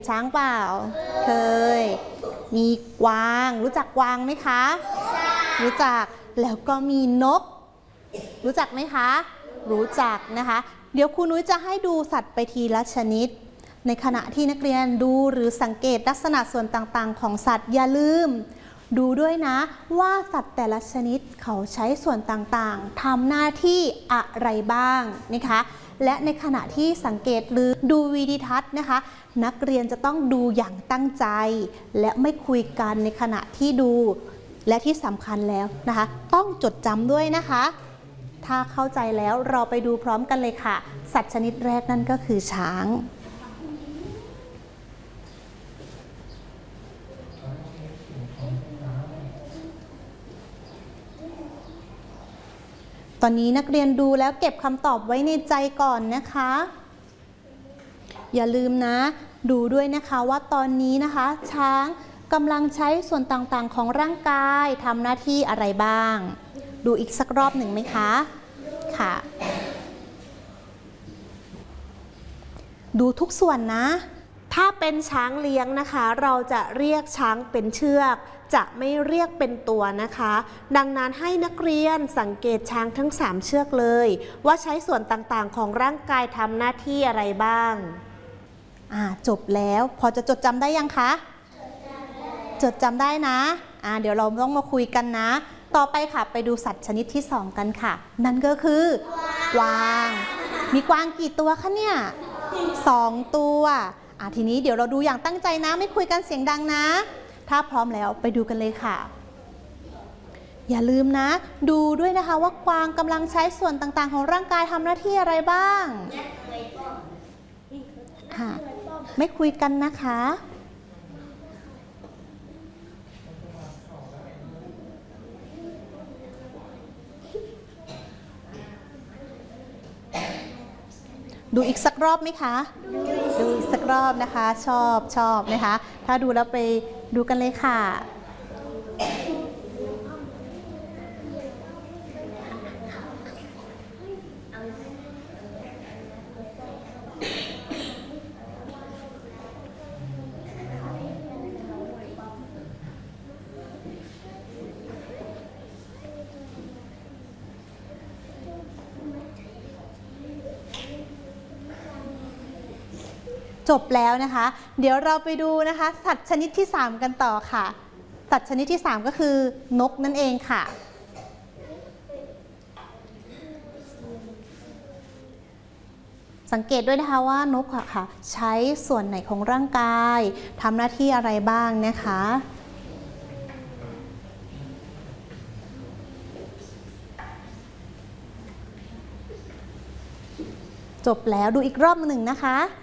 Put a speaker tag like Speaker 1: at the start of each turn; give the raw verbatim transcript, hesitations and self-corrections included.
Speaker 1: ช้างเปล่าเคยมีกวางรู้จักกวางไหมคะรู้จักแล้วก็มีนกรู้จักไหมคะรู้จักนะคะเดี๋ยวครูนุ้ยจะให้ดูสัตว์ไปทีละชนิดในขณะที่นักเรียนดูหรือสังเกตลักษณะส่วนต่างๆของสัตว์อย่าลืมดูด้วยนะว่าสัตว์แต่ละชนิดเขาใช้ส่วนต่างๆทำหน้าที่อะไรบ้างนะคะและในขณะที่สังเกตหรือดูวิดีทัศน์นะคะนักเรียนจะต้องดูอย่างตั้งใจและไม่คุยกันในขณะที่ดูและที่สำคัญแล้วนะคะต้องจดจำด้วยนะคะถ้าเข้าใจแล้วเราไปดูพร้อมกันเลยค่ะสัตว์ชนิดแรกนั่นก็คือช้างตอนนี้นักเรียนดูแล้วเก็บคำตอบไว้ในใจก่อนนะคะอย่าลืมนะดูด้วยนะคะว่าตอนนี้นะคะช้างกำลังใช้ส่วนต่างๆของร่างกายทำหน้าที่อะไรบ้างดูอีกสักรอบหนึ่งไหมคะค่ะดูทุกส่วนนะถ้าเป็นช้างเลี้ยงนะคะเราจะเรียกช้างเป็นเชือกจะไม่เรียกเป็นตัวนะคะดังนั้นให้นักเรียนสังเกตช้างทั้งสามเชือกเลยว่าใช้ส่วนต่างๆของร่างกายทำหน้าที่อะไรบ้างอ่าจบแล้วพอจะจดจำได้ยังคะจดจำได้นะอ่าเดี๋ยวเราต้องมาคุยกันนะต่อไปค่ะไปดูสัตว์ชนิดที่สองกันค่ะนั่นก็คือกวางมีกวางกี่ตัวคะเนี่ยสองตัวอ่าทีนี้เดี๋ยวเราดูอย่างตั้งใจนะไม่คุยกันเสียงดังนะถ้าพร้อมแล้วไปดูกันเลยค่ะอย่าลืมนะดูด้วยนะคะว่ากวางกำลังใช้ส่วนต่างๆของร่างกายทำหน้าที่อะไรบ้างไม่คุยกันนะคะดูอีกสักรอบไหมคะดูอีกสักรอบนะคะชอบชอบนะคะถ้าดูแล้วไปดูกันเลยค่ะจบแล้วนะคะเดี๋ยวเราไปดูนะคะสัตว์ชนิดที่สามกันต่อค่ะสัตว์ชนิดที่สามก็คือนกนั่นเองค่ะสังเกตด้วยนะคะว่านกค่ะใช้ส่วนไหนของร่างกายทำหน้าที่อะไรบ้างนะคะจบแล้วดูอีกรอบหนึ่งนะคะ